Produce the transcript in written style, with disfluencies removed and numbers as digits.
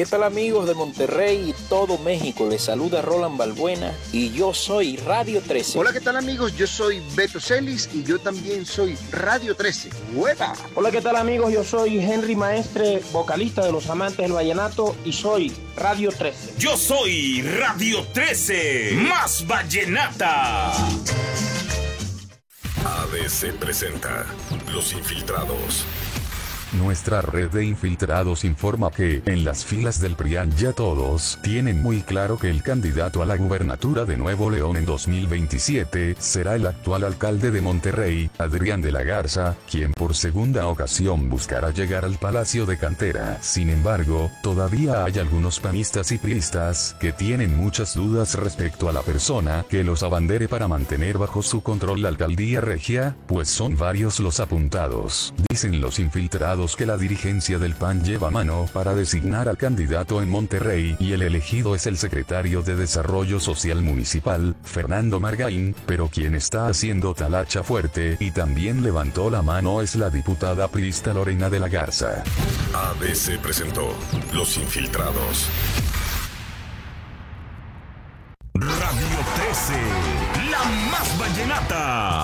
¿Qué tal amigos de Monterrey y todo México? Les saluda Roland Balbuena y yo soy Radio 13. Hola, ¿qué tal amigos? Yo soy Beto Celis y yo también soy Radio 13. ¡Hueva! Hola, ¿qué tal amigos? Yo soy Henry Maestre, vocalista de Los Amantes del Vallenato y soy Radio 13. Yo soy Radio 13, más vallenata. ABC presenta Los Infiltrados. Nuestra red de infiltrados informa que, en las filas del PRIAN ya todos tienen muy claro que el candidato a la gubernatura de Nuevo León en 2027 será el actual alcalde de Monterrey, Adrián de la Garza, quien por segunda ocasión buscará llegar al Palacio de Cantera. Sin embargo, todavía hay algunos panistas y priistas que tienen muchas dudas respecto a la persona que los abandere para mantener bajo su control la alcaldía regia, pues son varios los apuntados. Dicen los infiltrados que la dirigencia del PAN lleva mano para designar al candidato en Monterrey y el elegido es el secretario de Desarrollo Social Municipal, Fernando Margaín, pero quien está haciendo talacha fuerte y también levantó la mano es la diputada priista Lorena de la Garza. ABC presentó Los Infiltrados. Radio 13, la más vallenata.